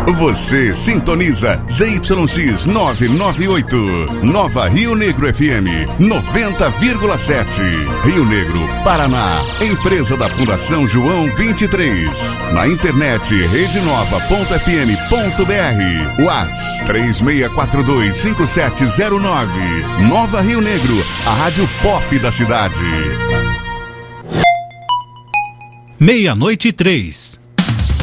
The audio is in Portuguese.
Você sintoniza ZYX 998, Nova Rio Negro FM 90,7. Rio Negro, Paraná. Empresa da Fundação João 23. Na internet redenova.fm.br. WhatsApp 36425709. Nova Rio Negro, a rádio pop da cidade. 00:03.